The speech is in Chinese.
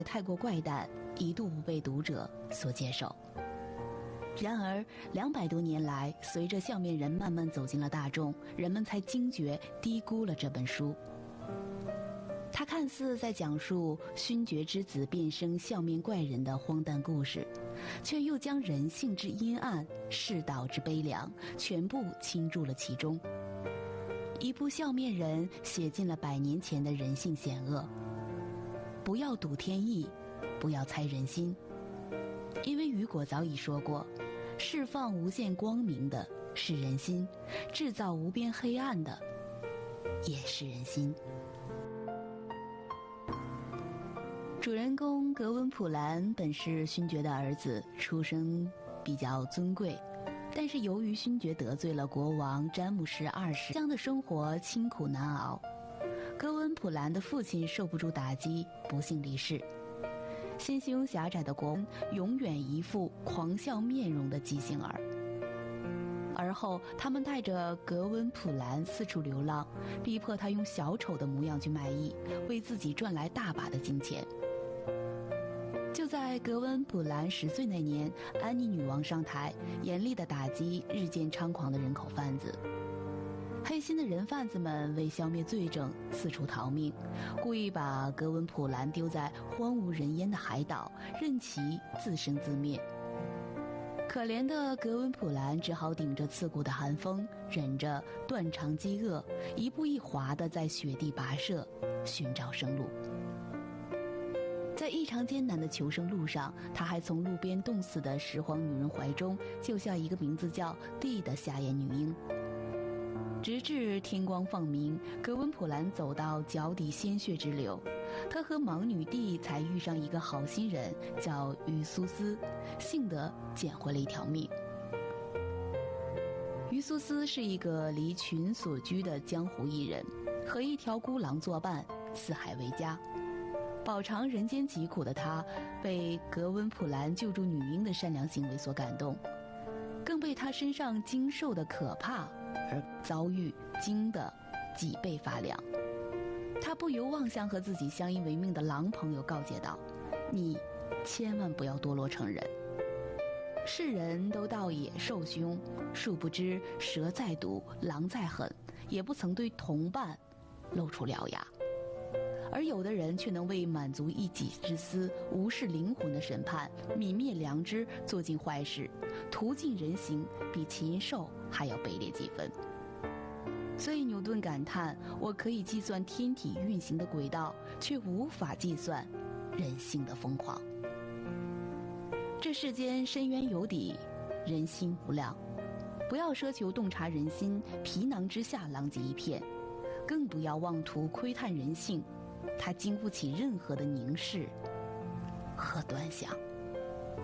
太过怪诞，一度不被读者所接受。然而200多年来，随着笑面人慢慢走进了大众，人们才惊觉低估了这本书。它看似在讲述勋爵之子变生笑面怪人的荒诞故事，却又将人性之阴暗、世道之悲凉全部倾注了其中。一部笑面人写尽了100年前的人性险恶。不要赌天意，不要猜人心，因为雨果早已说过，释放无限光明的是人心，制造无边黑暗的也是人心。主人公格温普兰本是勋爵的儿子，出生比较尊贵，但是由于勋爵得罪了国王詹姆士2世，这样的生活清苦难熬。格温普兰的父亲受不住打击，不幸离世。心胸狭窄的国王永远一副狂笑面容的畸形儿。而后他们带着格温普兰四处流浪，逼迫他用小丑的模样去卖艺，为自己赚来大把的金钱。就在格温普兰10岁那年，安妮女王上台，严厉地打击日渐猖狂的人口贩子。黑心的人贩子们为消灭罪证，四处逃命，故意把格温普兰丢在荒无人烟的海岛，任其自生自灭。可怜的格温普兰只好顶着刺骨的寒风，忍着断肠饥饿，一步一滑地在雪地跋涉，寻找生路。在异常艰难的求生路上，他还从路边冻死的拾荒女人怀中救下一个名字叫蒂的瞎眼女婴。直至天光放明，格温普兰走到脚底鲜血直流，他和盲女蒂才遇上一个好心人，叫于苏斯，幸得捡回了一条命。于苏斯是一个离群所居的江湖艺人，和一条孤狼作伴，四海为家。饱尝人间疾苦的他，被格温普兰救助女婴的善良行为所感动，更被他身上经受的可怕而遭遇惊得脊背发凉。他不由望向和自己相依为命的狼朋友告诫道：你千万不要堕落成人。世人都道野兽凶，殊不知蛇再毒，狼再狠，也不曾对同伴露出獠牙。而有的人却能为满足一己之私，无视灵魂的审判，泯灭良知，做尽坏事，屠尽人形，比禽兽还要卑劣几分。所以牛顿感叹：我可以计算天体运行的轨道，却无法计算人性的疯狂。这世间深渊有底，人心无量，不要奢求洞察人心，皮囊之下狼藉一片，更不要妄图窥探人性，它经不起任何的凝视和端详。